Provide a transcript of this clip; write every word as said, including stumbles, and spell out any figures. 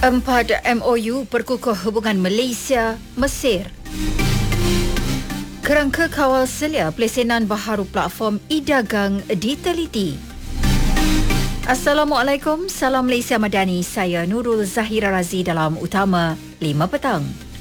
Empat M O U perkukuh hubungan Malaysia, Mesir. Kerangka kawal selia pelesenan baharu platform e-dagang diteliti. Assalamualaikum, salam Malaysia Madani. Saya Nurul Zahira Razi dalam Utama lima Petang.